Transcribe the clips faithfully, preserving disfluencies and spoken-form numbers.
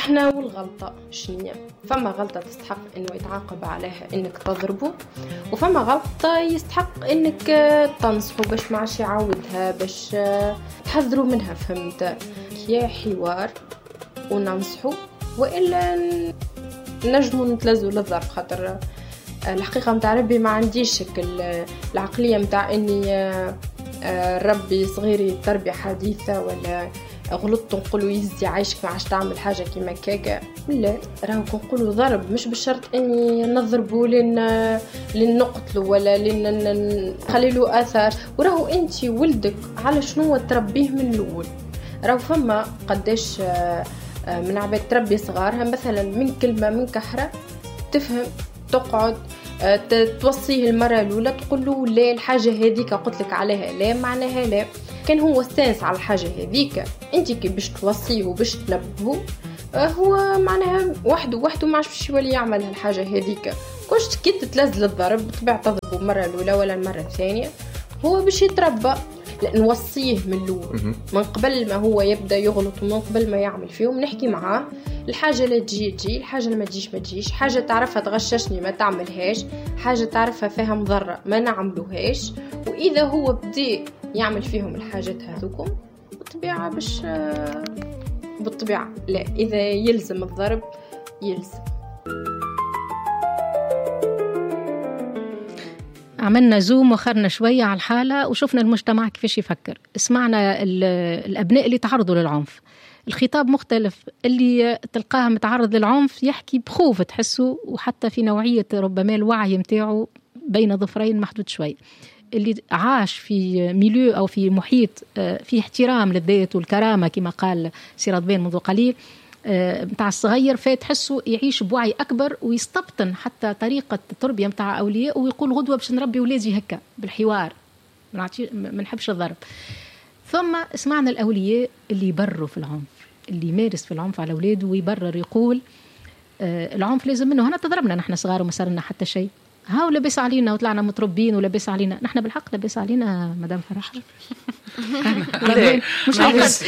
احنا والغلطة شنية؟ فما غلطة تستحق انه يتعاقب عليها انك تضربه، وفما غلطة يستحق انك تنصحه باش ما عادش يعاودها، باش تحذروا منها. فهمت؟ يا حوار وننصحه، والا نجموا نتلزوا للضرب. خاطر الحقيقة متاع ربي ما عنديش العقلية متاع اني ربي صغيري تربية حديثة ولا غلطت نقولوا يزدي عايشك ما عادش تعمل حاجه كيما كاكا. لا، راهو كنقولوا ضرب مش بالشرط اني نضربوا لين لين نقتلوا ولا لين نخلي له اثر. وراهو انت ولدك على شنو تربيه من الاول. راهو فما قداش من عباد تربي صغارها مثلا من كلمه من كحره تفهم، تقعد توصيه المره الاولى تقول له لا الحاجه هذيك قلت لك عليها لا معناها لا. كان هو استانس على الحاجه هذيك، انت كي باش توصيه وباش تنبهه هو معناها وحده وحده ما عادش باش يولي يعمل هالحاجه هذيك. كوش كي تتلز للضرب بطبيعه تضربه المره الاولى ولا المره الثانيه هو باش يتربى. لأن نوصيه من الأول من قبل ما هو يبدأ يغلط ومن قبل ما يعمل فيهم، نحكي معاه الحاجة لا تجي تجي، الحاجة اللي ما تجيش ما تجيش، حاجة تعرفها تغششني ما تعملهاش، حاجة تعرفها فيها مضرة ما نعملوهاش. وإذا هو بدأ يعمل فيهم الحاجات هذوكم بالطبيعة باش بالطبيعة لا، إذا يلزم الضرب يلزم. عملنا زوم وخرنا شوية على الحالة وشفنا المجتمع كيفاش يفكر. اسمعنا الأبناء اللي تعرضوا للعنف، الخطاب مختلف. اللي تلقاه متعرض للعنف يحكي بخوف تحسه، وحتى في نوعية ربما الوعي متاعه بين ضفرين محدود شوي. اللي عاش في ميليو أو في محيط فيه احترام للذات والكرامة كما قال سي رضوان منذ قليل متاع الصغير، فتحسه يعيش بوعي أكبر ويستبطن حتى طريقة التربية متاع أولياء، ويقول غدوة باش نربي ولادي هكا بالحوار، ما نحبش الضرب. ثم سمعنا الأولياء اللي يبرروا في العنف، اللي يمارس في العنف على أولاده ويبرر يقول آه العنف لازم منه. هنا تضربنا نحن صغار وما صارنا حتى شيء، هاو لبس علينا وطلعنا متربين ولبس علينا. نحن بالحق لبس علينا مدام فرح مش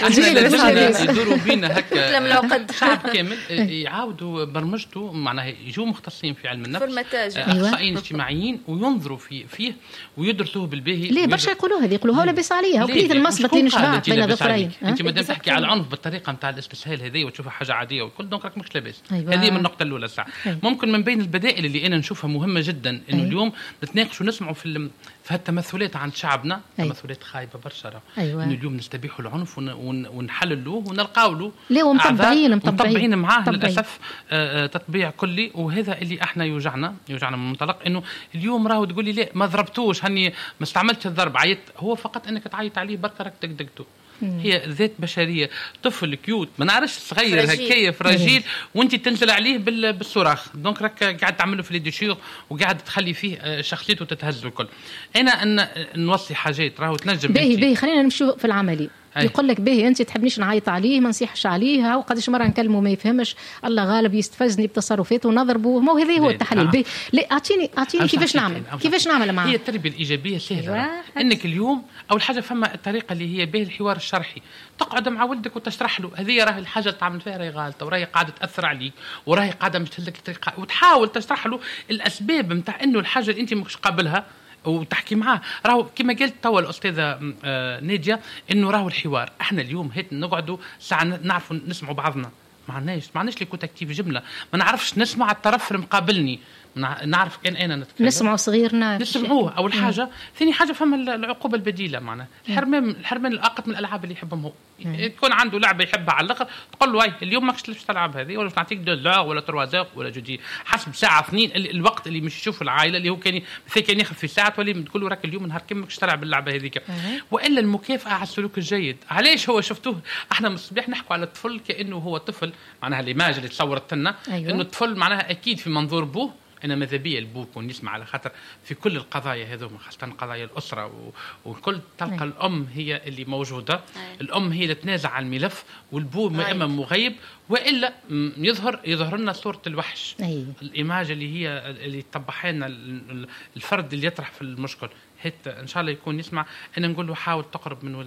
عارفه يدوروا بينا هكا لو قد شعب كامل يعاودوا برمجته، معناها يجوا مختصين في علم النفس اخصائيين اجتماعيين وينظروا في فيه ويدرسوه بالباهي. ليه برشا يقولوا هذه يقولوا هاو لبس عليها وكليت المصبت اللي نشبعت بين ظفرين. انت مادام تحكي على العنف بالطريقه نتاع الاستسهال هذه وتشوفها حاجه عاديه وكل دونك راك مش لاباس. هذه من النقطه الاولى. ساعه ممكن من بين البدائل اللي انا نشوفها مهمه جدا انه اليوم نتناقش ونسمعوا في في هالتمثلات عند شعبنا، تمثلات خايبه برشا. أيوة. انه اليوم نستبيحوا العنف ونحللوه ونلقاو له ليه ومطبعين مطبعين معاه للاسف آه تطبيع كلي. وهذا اللي احنا يوجعنا يوجعنا من منطلق انه اليوم راهو تقول لي لا ما ضربتوش هني ما استعملتش الضرب عيط، هو فقط انك تعيط عليه بركه راك دقدقته. هي ذات بشريه، طفل كيوت ما نعرفش صغير هكايا فراجيل وانت تنزل عليه بالصراخ، دونك راك قاعد تعمله في ليديشير وقاعد تخلي فيه شخصيته تتهز الكل. انا ان نوصي حاجات راهو تنجم. باهي باهي خلينا نمشي في العملي. يقول لك باهي انت تحبنيش نعيط عليه ما نصيحش عليه، هاو قداش مره نكلمه ما يفهمش، الله غالب يستفزني بتصرفاته ونضربه. ما هو هذا هو التحليل. باهي لا اعطيني اعطيني كيفاش نعمل كيفاش نعمل معاه. هي التربيه الايجابيه سهله. انك اليوم اول حاجه فما الطريقه اللي هي به الحوار الشرحي، تقعد مع ولدك وتشرح له هذه راه الحاجه اللي تعمل فيها راهي غلطه وراهي قاعده تاثر عليك وراهي قاعده مش لك الطريقه، وتحاول تشرح له الاسباب نتاع انه الحاجه اللي انت مش قابلها وتحكي معاه. راهو كما قلت توا الاستاذه ناديه انه راهو الحوار. احنا اليوم هيك نقعدوا ساعه نعرفوا نسمعوا بعضنا، ما عندناش ما عندناش لي كوتاكتيف جمله، ما نعرفش نسمع الطرف المقابلني، نعرف كان انا نتكلم نسمعوا صغيرنا نسمعوه اول حاجه. مم. ثاني حاجه فما العقوبه البديله، معناها الحرمان الحرمان الاقط من الالعاب اللي يحبهم هو. يكون عنده لعبه يحبها على الاخر تقول له هاي اليوم ماكش تلعب هذه ولا نعطيك دو زور ولا تروا زور ولا جدي حسب ساعه اثنين الوقت اللي مش يشوف العائله اللي هو كان مثلا كان ياخذ في ساعه تولي تقول له راك اليوم نهار كم ماكش تلعب اللعبه هذيك. والا المكافاه على السلوك الجيد. علاش هو شفتوه احنا من الصباح نحكوا على الطفل كانه هو طفل، معناها الايماج اللي تصورت لنا. أيوة. انه الطفل معناها اكيد في منظور بوه. أنا ماذا بيا البو يكون يسمع، على خاطر في كل القضايا هذوما خاصة قضايا الأسرة و... وكل تلقى الأم هي اللي موجودة. أي. الأم هي اللي تنازع على الملف والبو ما إما مغيب وإلا يظهر يظهر لنا صورة الوحش. أي. الإيماج اللي هي اللي تطبح لنا الفرد اللي يطرح في المشكل. هيت إن شاء الله يكون يسمع. أنا نقول له حاول تقرب من ولدك،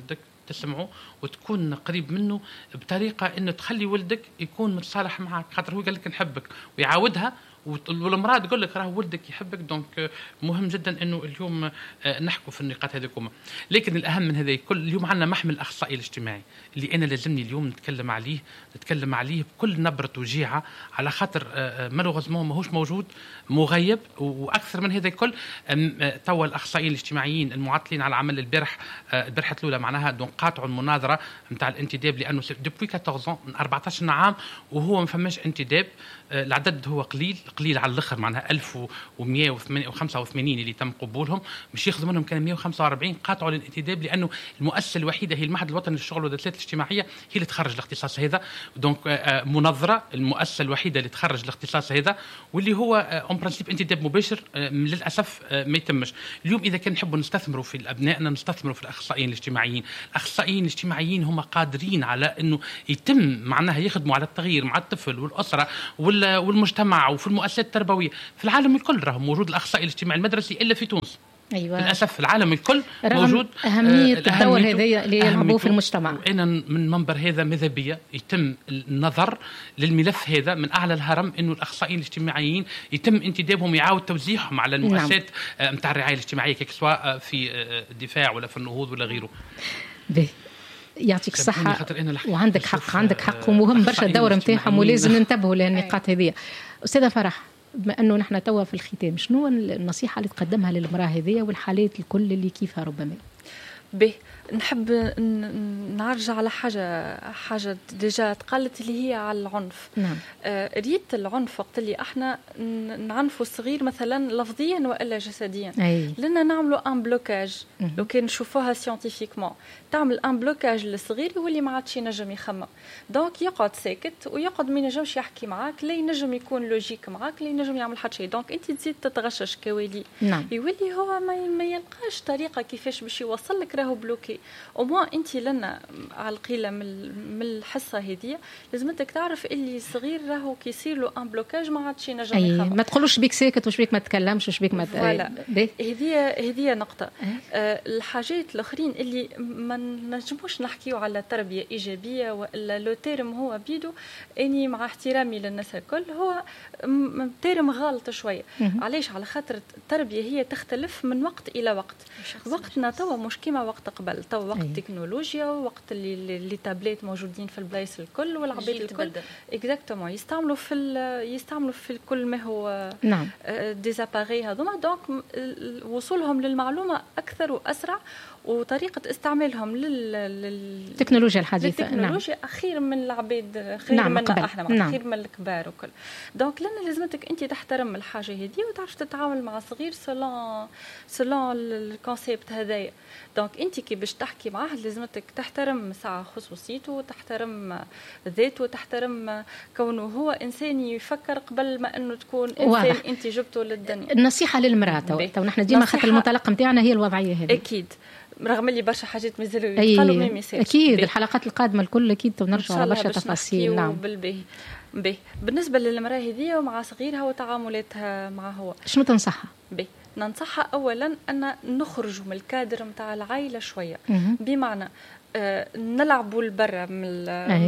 تسمعه وتكون قريب منه بطريقه انه تخلي ولدك يكون متصالح معك، خاطر هو قال لك نحبك ويعاودها، والمراه تقول لك راه ولدك يحبك. دونك مهم جدا انه اليوم نحكوا في النقاط هذيكم. لكن الاهم من هذا الكل اليوم عندنا محمل الاخصائي الاجتماعي اللي انا لازمني اليوم نتكلم عليه نتكلم عليه بكل نبره وجيعه، على خاطر مالوغوزمون ماهوش موجود، مغيب. واكثر من هذا الكل توا الاخصائيين الاجتماعيين المعطلين على عمل البارح البارحه الاولى معناها دون قاطعوا المناظره نتاع الانتداب، لانه دوبوي أربعطاش من أربعطاش عام وهو ما فماش انتداب. العدد هو قليل قليل على الاخر، معناها ألف ومئة وخمسة وثمانين اللي تم قبولهم، مش ياخذوا منهم كان مئة وخمسة وأربعين قاطعوا الانتداب، لانه المؤسسه الوحيده هي المعهد الوطني للشغل والوظيفات الاجتماعيه هي اللي تخرج الاختصاص هذا. دونك منظره المؤسسه الوحيده اللي تخرج الاختصاص هذا، واللي هو اون برانسيب انتداب مباشر للاسف ما يتمش. اليوم اذا كان نحبوا نستثمروا في الابناء نستثمروا في الاخصائيين الاجتماعيين. الاخصائيين الاجتماعيين هم قادرين على انه يتم معناها يخدموا على التغيير مع الطفل والاسره والمجتمع وفي المؤسسات التربويه في العالم الكل. راهو موجود الاخصائي الاجتماعي المدرسي الا في تونس. أيوة. للاسف في العالم الكل موجود. اهميه الدور هذا اللي يلعبوه في المجتمع. انا من منبر هذا ماذا بيا يتم النظر للملف هذا من اعلى الهرم، انه الاخصائيين الاجتماعيين يتم انتدابهم يعاود توزيعهم على المؤسسات نعم. نتاع الرعايه الاجتماعيه كيك سواء في الدفاع ولا في النهوض ولا غيره. به يعطيك الصحة وعندك حق عندك حق ومهم برشا الدور نتاعهم ولازم ننتبهوا للنقاط هذه. أستاذة فرح، بما أنه نحن توا في الختام، شنو النصيحة اللي تقدمها للمرأة هذه والحالات الكل اللي كيفها ربما؟ به نحب نرجع على حاجة حاجة ديجا تقالت اللي هي على العنف. نعم. آه ريت العنف وقت اللي احنا نعنفوا الصغير مثلا لفظيا والا جسديا، أي. لنا نعملوا ان بلوكاج. لو كان نشوفوها سيانتيفيكمون تعمل ان بلوكاج للصغير يولي ما عادش ينجم يخمم، دونك يقعد ساكت ويقعد ما ينجمش يحكي معاك، لا ينجم يكون لوجيك معاك، لا ينجم يعمل حتى شيء. دونك انت تزيد تتغشش كوالي. نعم. يولي هو ما, ما يلقاش طريقه كيفاش باش يوصل لك راهو بلوكي. وما انت لنا على القيله من الحصه هذه لازمتك تعرف اللي صغير راهو كيصير له ان بلوكاج ما عادش ينجم يخمم. ما تقولوش بيك ساكت وش بيك ما تكلمش وش بيك ما هذه هذه نقطه. أه الحاجات الاخرين اللي ما نجموش نحكيو على تربيه ايجابيه والا لو تيرم هو بيدو، اني مع احترامي للناس الكل هو تيرم غلط شويه. علاش؟ على خاطر التربيه هي تختلف من وقت الى وقت. وقتنا توا مش كيما وقت قبل، توا وقت التكنولوجيا ووقت اللي اللي تابليت موجودين في البلايص الكل والعباد الكل اكزاكتومون يستعملوا في يستعملوا في كل ما هو نعم ديزاباري هذوما. دونك وصولهم للمعلومه اكثر واسرع وطريقه استعمالهم للتكنولوجيا الحديثه التكنولوجيا نعم. خير من العباد، خير نعم من احنا نعم. خير من الكبار وكل. دونك لنا لازمتك انت تحترم الحاجه هذه وتعرف تتعامل مع صغير سلون سلون الكونسيبت هذايا. دونك انت كي باش تحكي معاه لازمتك تحترم ساعه خصوصيته وتحترم ذاته وتحترم كونه هو انسان يفكر قبل ما انه تكون انسان واضح. انت جبته للدنيا. النصيحه للمراه تو نحن ديما خاطر المنطلق نتاعنا هي الوضعيه هذه. اكيد رغم اللي برشا حاجات مازالوا يتقالوا ما يمساش. اكيد بي. الحلقات القادمه الكل اكيد نرجعوا على برشا تفاصيل. نعم بالبه به بالنسبه للمراه هذه ومع صغيرها وتعاملاتها معه هو شنو تنصحها؟ به ننصحها اولا ان نخرجوا من الكادر نتاع العائله شويه. بمعنى آه نلعبوا لبرا من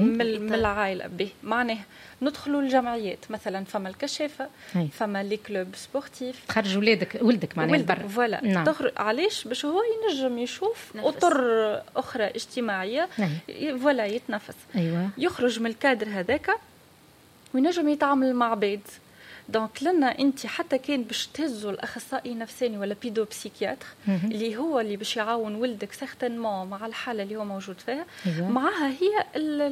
من العائله. به معناه ندخلوا الجمعيات مثلا، فما الكشافه أي. فما لي كلوب سبورتيف تخرج ولادك ولدك معناه لبرا فوالا نعم. تخرج علاش باش هو ينجم يشوف اطر اخرى اجتماعيه فوالا يتنفس. أيوة. يخرج من الكادر هذاك وينجم يتعامل مع عباد. دونك لنا انت حتى كان باش تهزوا الاخصائي نفساني ولا بيدو بسيكياتر اللي هو اللي باش يعاون ولدك سيغتينمون مع الحاله اللي هو موجود فيها. أيوة. معها هي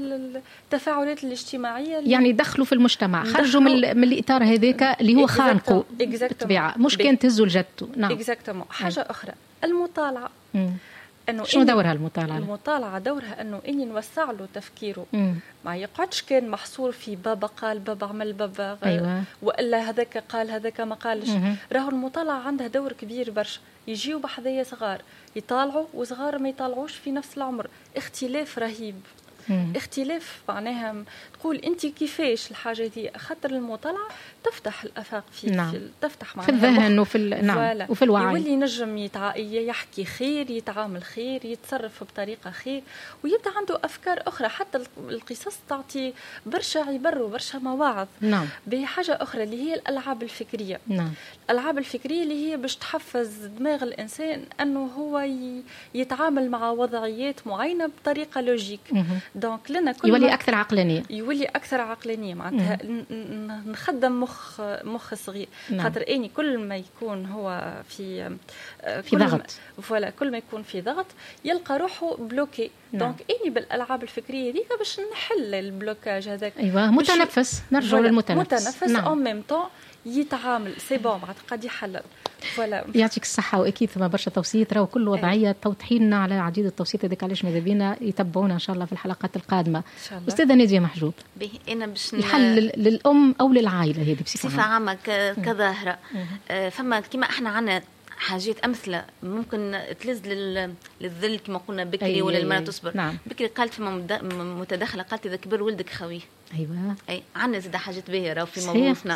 التفاعلات الاجتماعيه اللي يعني دخلوا في المجتمع، خرجوا من, من الاطار هذاك اللي هو خانقوا بالطبيعه، مش كان تهزوا لجدته. نعم اكزاكتومون. حاجه أي. اخرى المطالعه. مم. انه شنو دورها المطالعه؟ المطالعه دورها انه اني نوسع له تفكيره. مم. ما يقعدش كان محصور في بابا قال بابا عمل بابا أيوة. والا هذاك قال هذاك ما قالش. راهو المطالعه عندها دور كبير برشا. يجيو بحذايا صغار يطالعوا وصغار ما يطالعوش في نفس العمر، اختلاف رهيب مم. اختلاف معناها تقول انت كيفاش الحاجه دي، خاطر المطالعه تفتح الافاق في, نعم. في تفتح في الذهن وفي ال... نعم وفي الوعي، يولي نجم يتع... يحكي خير، يتعامل خير، يتصرف بطريقه خير، ويبدا عنده افكار اخرى. حتى القصص تعطي برشا عبر وبرشا مواعظ. نعم. بحاجه اخرى اللي هي الالعاب الفكريه. نعم. الالعاب الفكريه اللي هي باش تحفز دماغ الانسان انه هو ي... يتعامل مع وضعيات معينه بطريقه لوجيك. دونك لنا كل يولي اكثر عقلانيه، يولي اكثر عقلانيه معناتها نخدم مخ مخ صغير. نعم. خاطر اني كل ما يكون هو في في ضغط، فوالا كل ما يكون في ضغط يلقى روحه بلوكي. نعم. دونك اني بالالعاب الفكريه ديك باش نحل البلوكاج هذاك. ايوه متنفس، نرجع للمتنفس. متنفس نعم. او ميم طون يتعامل سي بون معناتها قد يحلل. فوالا يعطيك الصحه. واكيد ثم برشا توصيات، راهو كل وضعيه توضحينا على عديد التوصيات هذيك، علاش ماذا بينا يتبعونا ان شاء الله في الحلقات القادمه. استاذه ناديه محجوب، انا باش الحل للام او للعائله هذه بصفه عامه كظاهره. فما كما احنا عنا حاجات امثله ممكن تلز للذل كما قلنا بكري أي ولا المراه تصبر. نعم. بكري قالت فما متداخله، قالت اذا كبر ولدك خويه. ايوه اي عندنا زاد حاجات باهيه في موقفنا.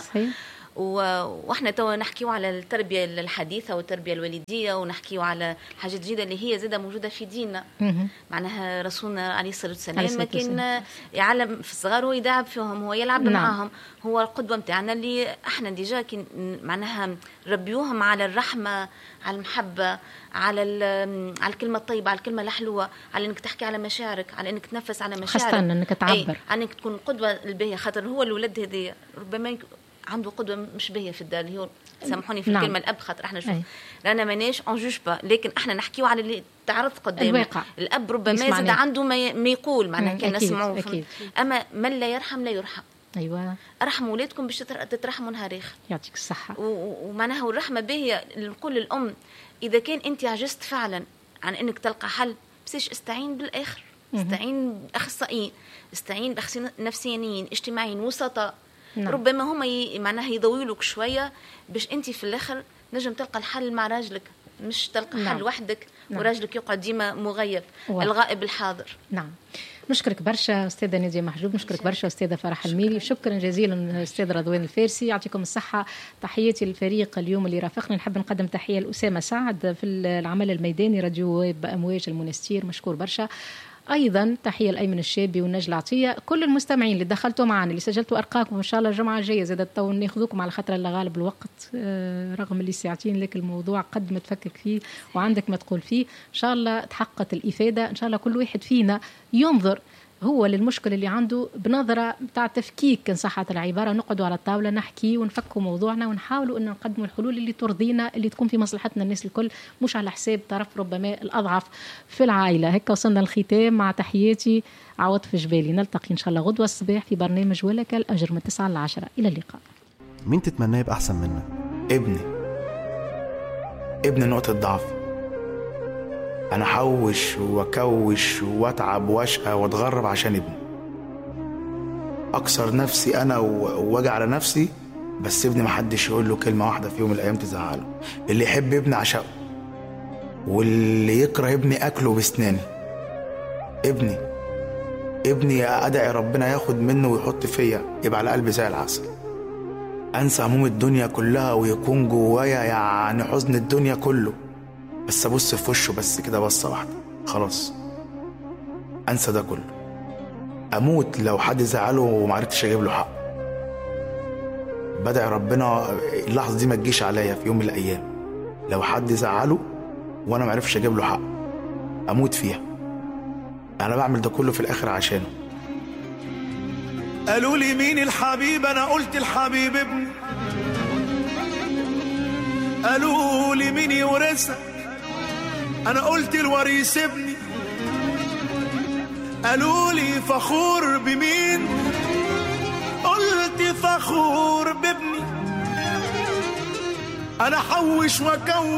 واحنا توا نحكيو على التربيه الحديثه والتربيه الوالديه، ونحكيو على حاجات جديده اللي هي زاده موجوده في ديننا. معناها رسولنا عليه الصلاه والسلام ما كان يعلم في الصغار ويدعب فيهم، هو يلعب نعم. معاهم، هو القدوه نتاعنا اللي احنا ديجا كي معناها ربيوهم على الرحمه، على المحبه، على على الكلمه الطيبه، على الكلمه الحلوه، على انك تحكي على مشاعرك، على انك تنفس على مشاعرك، خاصه انك تعبر، على انك تكون قدوه الباهيه. خاطر هو الولد هذي ربما عنده قدوه مش باهيه في الدار، اللي هو سامحوني في نعم. الكلمه الاب، خاطر احنا شوف رانا ماناش اون جوج با، لكن احنا نحكيو على اللي تعرض قدامه. الاب ربما زاد عنده ما يقول معناها كان نسمعوه، اما من لا يرحم لا يرحم. ايوه ارحموا ولادكم باش تترحموا نهار اخر. يعطيك الصحه. ومعناها الرحمه باهيه. نقول للام اذا كان انت عجزت فعلا عن انك تلقى حل، بسيش استعين بالاخر، استعين باخصائيين، استعين باخصائيين نفسيين اجتماعيين وسطاء. نعم. ربما هما ي... معناها يضويلوك شويه باش انت في الاخر نجم تلقى الحل مع راجلك، مش تلقى نعم. حل وحدك. نعم. وراجلك يقعد ديما مغيب. واحد. الغائب الحاضر. نعم. نشكرك برشا استاذه ناديه محجوب، نشكرك برشا استاذه فرح الميري، شكرا جزيلا استاذ رضوان الفارسي، يعطيكم الصحه. تحياتي للفريق اليوم اللي رافقنا. نحب نقدم تحيه لاسامه سعد في العمل الميداني، راديو ويب امواج المنستير، مشكور برشا. ايضا تحيه لايمن الشابي والنجل عطيه، كل المستمعين اللي دخلتوا معنا، اللي سجلتوا ارقامكم ان شاء الله الجمعه الجايه زادت تو ناخذوكم على خاطر اللي غالب الوقت، رغم اللي ساعتين لك الموضوع قد ما تفكك فيه وعندك ما تقول فيه. ان شاء الله تحققت الافاده، ان شاء الله كل واحد فينا ينظر هو للمشكل اللي عنده بنظرة بتاع تفكيك إن صحت العبارة. نقعدوا على الطاولة نحكي ونفكوا موضوعنا ونحاولوا أن نقدموا الحلول اللي ترضينا، اللي تكون في مصلحتنا الناس الكل، مش على حساب طرف ربما الأضعف في العائلة. هيك وصلنا الختام مع تحياتي عوض في جبالي. نلتقي إن شاء الله غدوة الصباح في برنامج ولك الأجر من تسعة لعشرة. إلى اللقاء. مين تتمنى يبقى أحسن منك؟ ابني ابني نقطة ضعف. أنا حوش وكوش واتعب واشقى واتغرب عشان ابني، أكسر نفسي أنا وواجع على نفسي، بس ابني محدش يقول له كلمة واحدة في يوم من الأيام تزعله. اللي يحب ابني عشقه، واللي يكره ابني أكله بسناني. ابني ابني أدعي ربنا ياخد منه ويحط فيا، يبقى على قلبي زي العسل. أنسى هموم الدنيا كلها ويكون جوايا يعني حزن الدنيا كله، بس ابص في وشه بس كده بصه واحده خلاص انسى ده كله. اموت لو حد زعله ومعرفتش اجيب له حق. بدعي ربنا اللحظه دي ما تجيش عليا في يوم من الايام، لو حد زعله وانا معرفتش اجيب له حق اموت فيها. انا بعمل ده كله في الاخر عشانه. قالوا لي مين الحبيب، انا قلت الحبيب ابني. قالوا لي مين يورثك، أنا قلت الوريث ابني. قالوا لي فخور بمين، قلت فخور بابني. أنا حوش وكون